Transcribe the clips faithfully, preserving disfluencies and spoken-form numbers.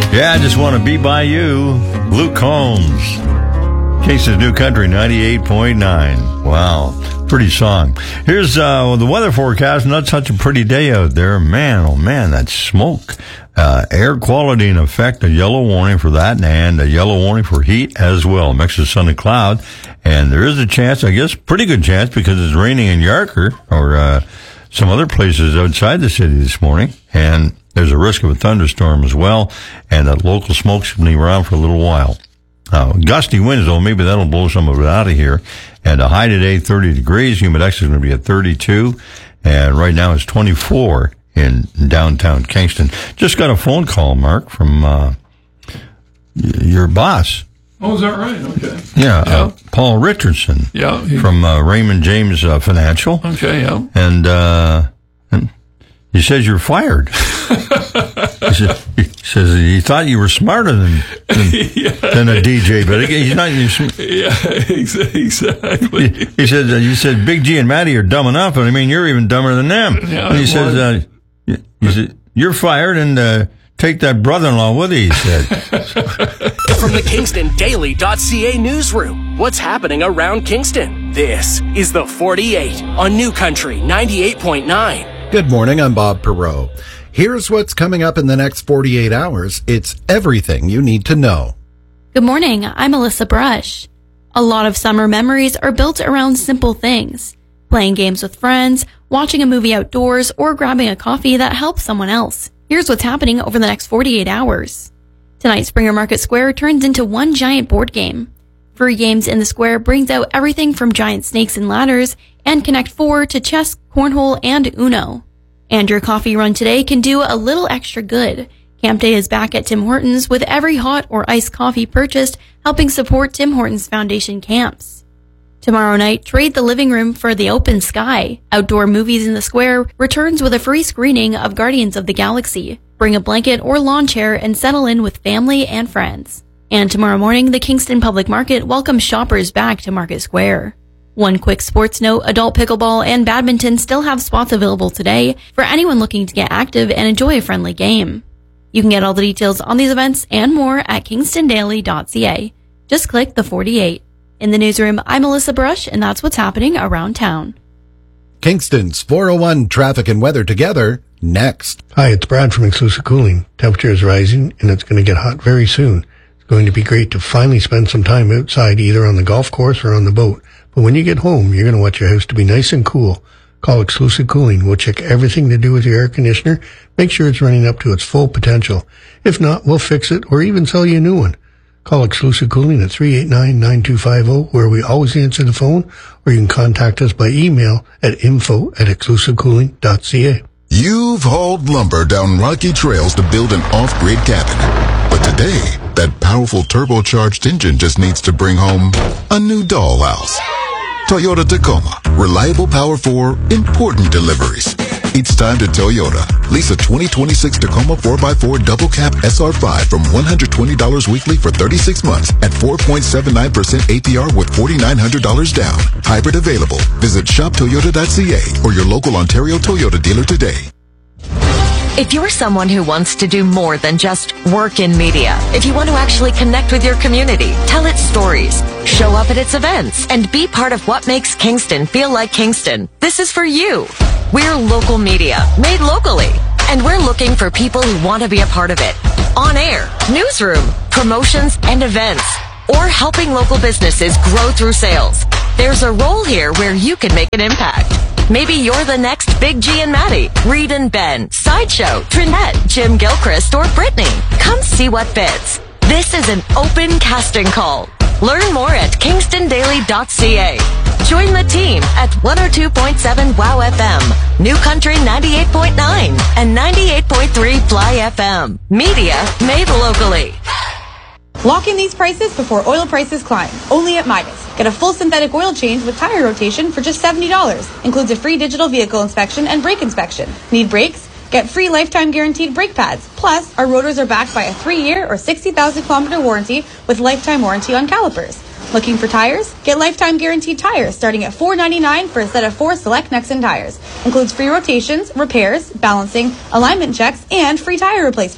Yeah, I just want to be by you. Luke Combs. Kingston's New Country ninety-eight point nine. Wow. Pretty song. Here's uh, the weather forecast. Not such a pretty day out there. Man, oh man, that smoke. Uh, air quality in effect. A yellow warning for that and a yellow warning for heat as well. Mix of sun and cloud. And there is a chance, I guess, pretty good chance because it's raining in Yarker or uh, some other places outside the city this morning. And there's a risk of a thunderstorm as well. And that local smoke's going to be around for a little while. Uh, gusty winds, though, maybe that'll blow some of it out of here. And a high today, thirty degrees. Humidex is going to be at thirty-two. And right now it's twenty-four in downtown Kingston. Just got a phone call, Mark, from uh, your boss. Oh, is that right? Okay. Yeah, yeah. Uh, Paul Richardson. Yeah. He, from uh, Raymond James uh, Financial. Okay, yeah. And, uh, and he says you're fired. he, says, he says he thought you were smarter than than, yeah. than a D J, but he's not. Yeah, exactly. He, he said uh, you said Big G and Maddie are dumb enough, but I mean you're even dumber than them. Yeah, and he says uh, he said you're fired and uh, take that brother-in-law with you. He said. From the Kingston Daily dot C A newsroom, what's happening around Kingston? This is the forty-eight on New Country ninety-eight point nine. Good morning, I'm Bob Perot. Here's what's coming up in the next forty-eight hours. It's everything you need to know. Good morning, I'm Alyssa Brush. A lot of summer memories are built around simple things. Playing games with friends, watching a movie outdoors, or grabbing a coffee that helps someone else. Here's what's happening over the next forty-eight hours. Tonight, Springer Market Square turns into one giant board game. Free Games in the Square brings out everything from giant snakes and ladders and Connect Four to chess, cornhole, and Uno. And your coffee run today can do a little extra good. Camp Day is back at Tim Hortons with every hot or iced coffee purchased helping support Tim Hortons Foundation camps. Tomorrow night, trade the living room for the open sky. Outdoor Movies in the Square returns with a free screening of Guardians of the Galaxy. Bring a blanket or lawn chair and settle in with family and friends. And tomorrow morning, the Kingston Public Market welcomes shoppers back to Market Square. One quick sports note, adult pickleball and badminton still have spots available today for anyone looking to get active and enjoy a friendly game. You can get all the details on these events and more at kingston daily dot c a. Just click the forty-eight. In the newsroom, I'm Melissa Brush, and that's what's happening around town. Kingston's four oh one traffic and weather together, next. Hi, it's Brad from Exclusive Cooling. Temperature is rising, and it's going to get hot very soon. It's going to be great to finally spend some time outside, either on the golf course or on the boat. But when you get home, you're going to want your house to be nice and cool. Call Exclusive Cooling. We'll check everything to do with your air conditioner, make sure it's running up to its full potential. If not, we'll fix it or even sell you a new one. Call Exclusive Cooling at three eight nine, nine two five zero, where we always answer the phone, or you can contact us by email at info at exclusive cooling dot c a. You've hauled lumber down rocky trails to build an off-grid cabin. But today, that powerful turbocharged engine just needs to bring home a new dollhouse. Toyota Tacoma. Reliable power for important deliveries. It's time to Toyota. Lease a twenty twenty-six Tacoma four by four Double Cab S R five from one hundred twenty dollars weekly for thirty-six months at four point seven nine percent A P R with four thousand nine hundred dollars down. Hybrid available. Visit shop toyota dot c a or your local Ontario Toyota dealer today. If you're someone who wants to do more than just work in media, if you want to actually connect with your community, tell its stories, show up at its events, and be part of what makes Kingston feel like Kingston, this is for you. We're local media, made locally, and we're looking for people who want to be a part of it. On air, newsroom, promotions, and events, or helping local businesses grow through sales. There's a role here where you can make an impact. Maybe you're the next Big G and Maddie, Reed and Ben, Sideshow, Trinette, Jim Gilchrist, or Brittany. Come see what fits. This is an open casting call. Learn more at kingston daily dot c a. Join the team at one oh two point seven WOW F M, New Country ninety-eight point nine, and ninety-eight point three Fly F M. Media made locally. Lock in these prices before oil prices climb. Only at Midas. Get a full synthetic oil change with tire rotation for just seventy dollars. Includes a free digital vehicle inspection and brake inspection. Need brakes? Get free lifetime guaranteed brake pads. Plus, our rotors are backed by a three-year or sixty thousand kilometer warranty with lifetime warranty on calipers. Looking for tires? Get lifetime guaranteed tires starting at four dollars and ninety-nine cents for a set of four select Nexen tires. Includes free rotations, repairs, balancing, alignment checks, and free tire replacements.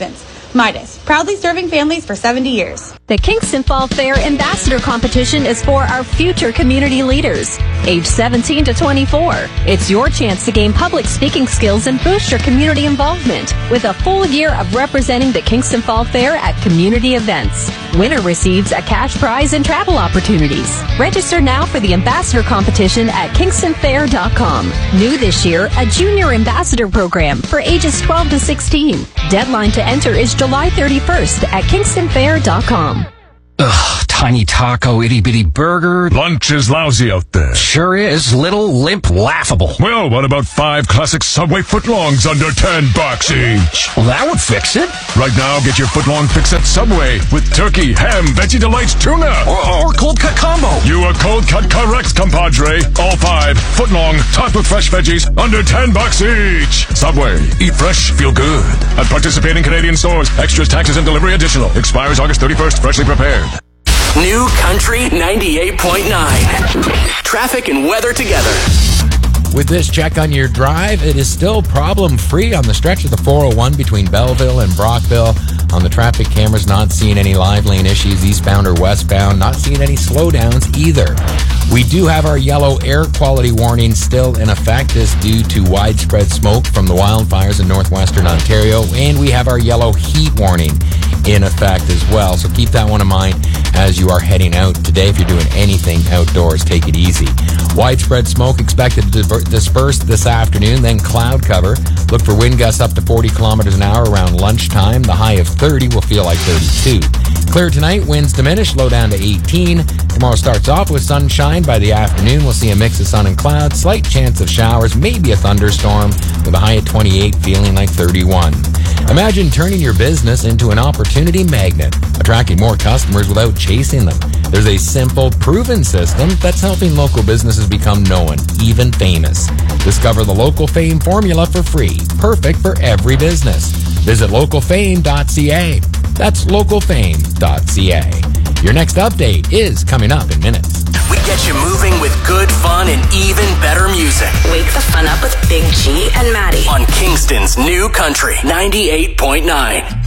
Midas, proudly serving families for seventy years. The Kingston Fall Fair Ambassador Competition is for our future community leaders, age seventeen to twenty-four. It's your chance to gain public speaking skills and boost your community involvement with a full year of representing the Kingston Fall Fair at community events. Winner receives a cash prize and travel opportunities. Register now for the Ambassador Competition at kingston fair dot com. New this year, a Junior Ambassador Program for ages twelve to sixteen. Deadline to enter is July thirty-first at kingston fair dot com. Ugh, tiny taco, itty-bitty burger. Lunch is lousy out there. Sure is. Little, limp, laughable. Well, what about five classic Subway footlongs under ten bucks each? Well, that would fix it. Right now, get your footlong fix at Subway with turkey, ham, Veggie Delights, tuna. Or, or cold cut combo. You are cold cut correct, compadre. All five, footlong, topped with fresh veggies, under ten bucks each. Subway. Eat fresh, feel good. At participating Canadian stores. Extras, taxes, and delivery additional. Expires August thirty-first. Freshly prepared. New Country ninety-eight point nine. Traffic and weather together. With this check on your drive, it is still problem-free on the stretch of the four oh one between Belleville and Brockville. On the traffic cameras, not seeing any live lane issues eastbound or westbound. Not seeing any slowdowns either. We do have our yellow air quality warning still in effect. This due to widespread smoke from the wildfires in northwestern Ontario. And we have our yellow heat warning in effect as well. So keep that one in mind as you are heading out today. If you're doing anything outdoors, take it easy. Widespread smoke expected to disperse this afternoon, then cloud cover. Look for wind gusts up to forty kilometers an hour around lunchtime. The high of thirty will feel like thirty-two. Clear tonight, winds diminish, low down to eighteen. Tomorrow starts off with sunshine. By the afternoon, we'll see a mix of sun and clouds, slight chance of showers, maybe a thunderstorm, with a high of twenty-eight, feeling like thirty-one. Imagine turning your business into an opportunity magnet, attracting more customers without chasing them. There's a simple, proven system that's helping local businesses become known, even famous. Discover the Local Fame formula for free, perfect for every business. Visit local fame dot c a. That's local fame dot c a. Your next update is coming up in minutes. We get you moving with good fun and even better music. Wake the fun up with Big G and Maddie on Kingston's New Country ninety-eight point nine.